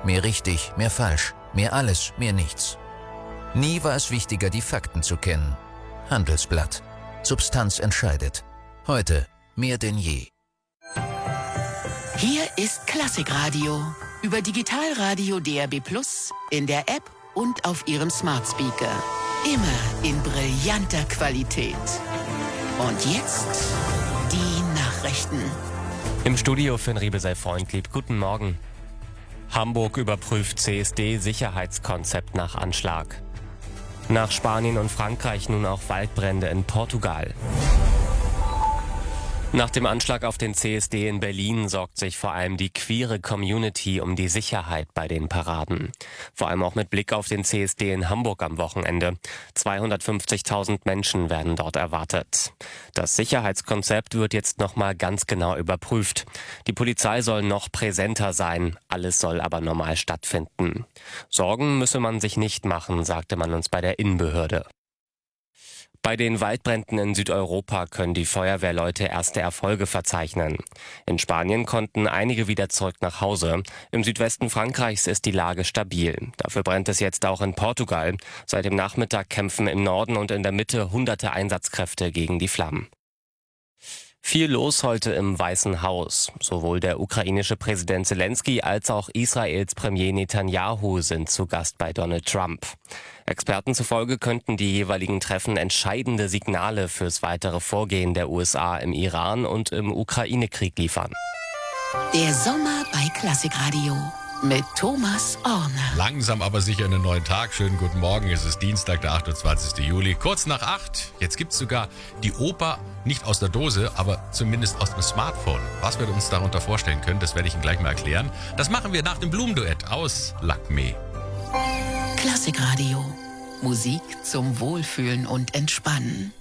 Mehr richtig, mehr falsch, mehr alles, mehr nichts. Nie war es wichtiger, die Fakten zu kennen. Handelsblatt. Substanz entscheidet. Heute mehr denn je. Hier ist Klassikradio. Über Digitalradio DAB+, in der App und auf Ihrem Smart Speaker. Immer in brillanter Qualität. Und jetzt die Nachrichten. Im Studio Finn Riebel sei freundlieb. Guten Morgen. Hamburg überprüft CSD-Sicherheitskonzept nach Anschlag. Nach Spanien und Frankreich nun auch Waldbrände in Portugal. Nach dem Anschlag auf den CSD in Berlin sorgt sich vor allem die queere Community um die Sicherheit bei den Paraden. Vor allem auch mit Blick auf den CSD in Hamburg am Wochenende. 250.000 Menschen werden dort erwartet. Das Sicherheitskonzept wird jetzt nochmal ganz genau überprüft. Die Polizei soll noch präsenter sein, alles soll aber normal stattfinden. Sorgen müsse man sich nicht machen, sagte man uns bei der Innenbehörde. Bei den Waldbränden in Südeuropa können die Feuerwehrleute erste Erfolge verzeichnen. In Spanien konnten einige wieder zurück nach Hause. Im Südwesten Frankreichs ist die Lage stabil. Dafür brennt es jetzt auch in Portugal. Seit dem Nachmittag kämpfen im Norden und in der Mitte hunderte Einsatzkräfte gegen die Flammen. Viel los heute im Weißen Haus. Sowohl der ukrainische Präsident Zelensky als auch Israels Premier Netanyahu sind zu Gast bei Donald Trump. Experten zufolge könnten die jeweiligen Treffen entscheidende Signale fürs weitere Vorgehen der USA im Iran und im Ukraine-Krieg liefern. Der Sommer bei Klassikradio mit Thomas Orner. Langsam aber sicher in den neuen Tag. Schönen guten Morgen. Es ist Dienstag, der 28. Juli. Kurz nach 8. Jetzt gibt's sogar die Oper nicht aus der Dose, aber zumindest aus dem Smartphone. Was wir uns darunter vorstellen können, das werde ich Ihnen gleich mal erklären. Das machen wir nach dem Blumenduett aus Lakme. Klassikradio. Musik zum Wohlfühlen und Entspannen.